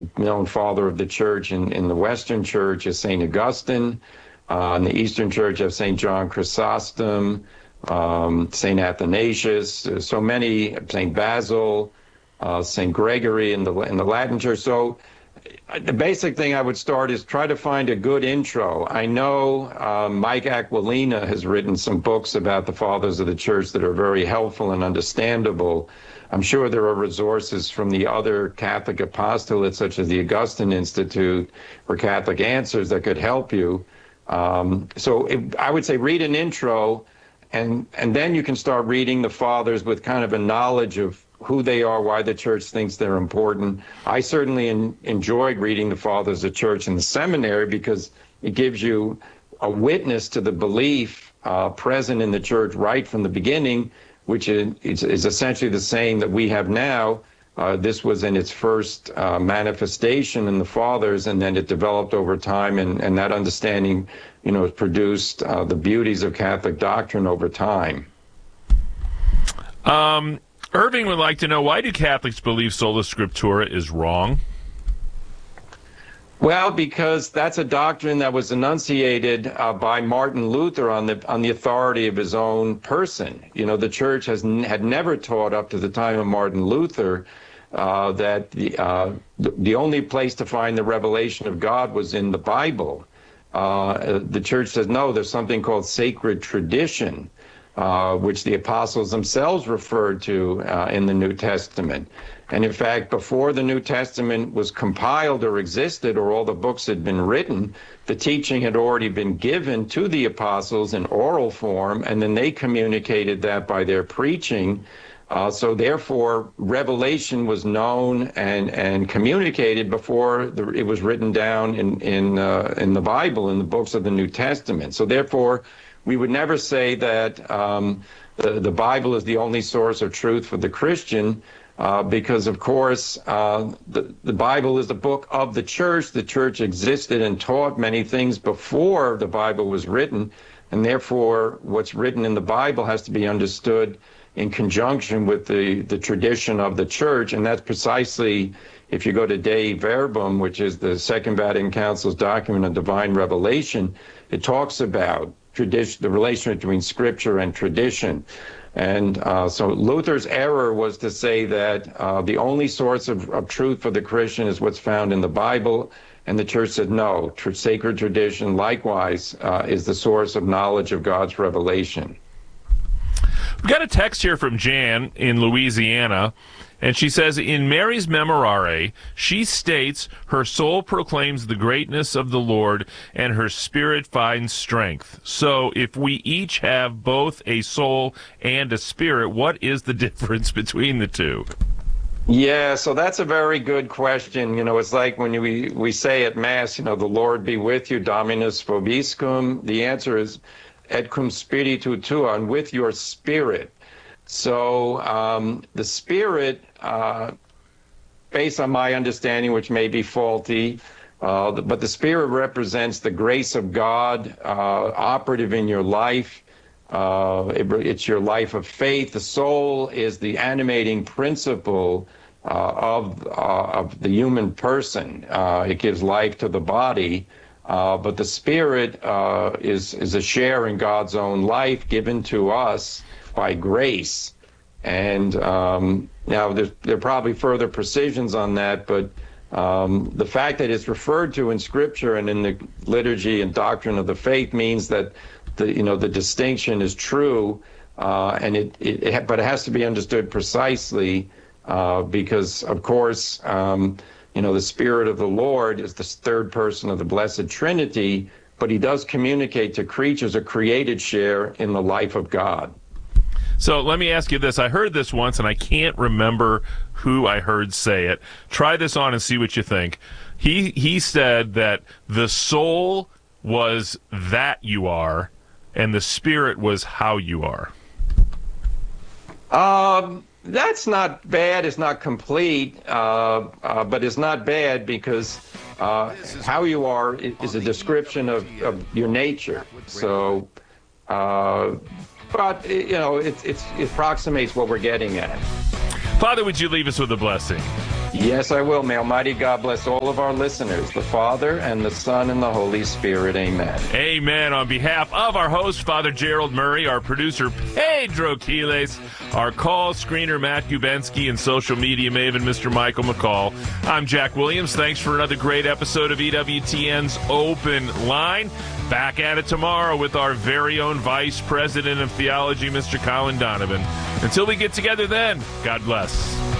known father of the church in the Western Church is St. Augustine. In the Eastern Church of St. John Chrysostom, St. Athanasius, so many, St. Basil, St. Gregory in the Latin Church. So the basic thing I would start is try to find a good intro. I know Mike Aquilina has written some books about the fathers of the church that are very helpful and understandable. I'm sure there are resources from the other Catholic apostolates, such as the Augustine Institute or Catholic Answers, that could help you. I would say read an intro, and then you can start reading the fathers with kind of a knowledge of who they are, why the church thinks they're important. I certainly enjoyed reading the fathers of the church in the seminary because it gives you a witness to the belief present in the church right from the beginning, which is essentially the same that we have now. This was in its first manifestation in the fathers, and then it developed over time, and that understanding, has produced the beauties of Catholic doctrine over time. Irving would like to know, why do Catholics believe sola scriptura is wrong? Well, because that's a doctrine that was enunciated by Martin Luther on the authority of his own person. The church had never taught up to the time of Martin Luther that the only place to find the revelation of God was in the Bible. The church says, no, there's something called sacred tradition, which the apostles themselves referred to in the New Testament. And in fact, before the New Testament was compiled or existed, or all the books had been written, the teaching had already been given to the apostles in oral form, and then they communicated that by their preaching. So therefore, revelation was known and communicated before it was written down in the Bible, in the books of the New Testament. So therefore, we would never say that the Bible is the only source of truth for the Christian, because, of course, the Bible is the book of the church. The church existed and taught many things before the Bible was written, and therefore what's written in the Bible has to be understood in conjunction with the tradition of the church. And that's precisely, if you go to Dei Verbum, which is the Second Vatican Council's document on divine revelation, it talks about tradition, the relation between scripture and tradition. And so Luther's error was to say that the only source of truth for the Christian is what's found in the Bible. And the church said, no, sacred tradition likewise is the source of knowledge of God's revelation. We've got a text here from Jan in Louisiana, and she says, in Mary's Memorare, she states her soul proclaims the greatness of the Lord and her spirit finds strength. So if we each have both a soul and a spirit, what is the difference between the two? Yeah, so that's a very good question. It's like when we say at Mass, the Lord be with you, Dominus vobiscum. The answer is et cum spiritu tuo, and with your spirit. So the spirit, based on my understanding, which may be faulty, but the spirit represents the grace of God operative in your life. It's your life of faith. The soul is the animating principle of the human person. It gives life to the body. But the spirit is a share in God's own life given to us by grace. And now there are probably further precisions on that, but the fact that it's referred to in Scripture and in the liturgy and doctrine of the faith means that the distinction is true, but it has to be understood precisely because, of course, the Spirit of the Lord is the third person of the Blessed Trinity, but he does communicate to creatures a created share in the life of God. So let me ask you this. I heard this once, and I can't remember who I heard say it. Try this on and see what you think. He said that the soul was that you are, and the spirit was how you are. That's not bad. It's not complete, but it's not bad because how you are is a description of your nature. So, but it approximates what we're getting at. Father, would you leave us with a blessing? Yes, I will. May Almighty God bless all of our listeners, the Father and the Son and the Holy Spirit. Amen. Amen. On behalf of our host, Father Gerald Murray, our producer, Pedro Quiles, our call screener, Matt Gubensky, and social media maven, Mr. Michael McCall, I'm Jack Williams. Thanks for another great episode of EWTN's Open Line. Back at it tomorrow with our very own Vice President of Theology, Mr. Colin Donovan. Until we get together then, God bless.